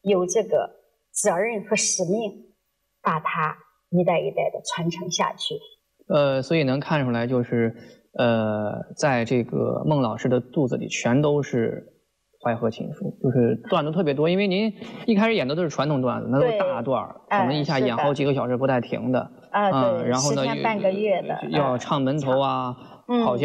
有这个责任和使命，把它一代一代的传承下去。 所以能看出来，就是在这个孟老师的肚子里全都是淮河琴书，就是段子特别多。因为您一开始演的都是传统段子，那都是大段儿，可能一下演好几个小时不带停的。 对， 然后呢， 10天半个月的， 要唱门头啊，好像。